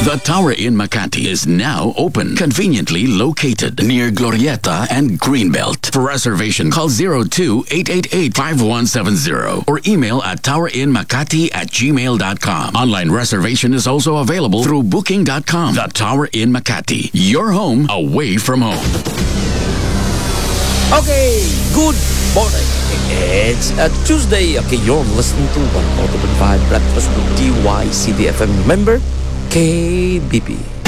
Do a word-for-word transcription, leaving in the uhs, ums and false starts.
The Tower Inn Makati is now open, conveniently located near Glorieta and Greenbelt. For reservation, call zero two eight eight eight five one seven zero or email at towerinmakati at gmail dot com. Online reservation is also available through booking dot com. The Tower Inn Makati, your home away from home. Okay, good morning. It's a Tuesday. Okay, you're listening to one oh two point five Breakfast with D Y C D F M member K B P.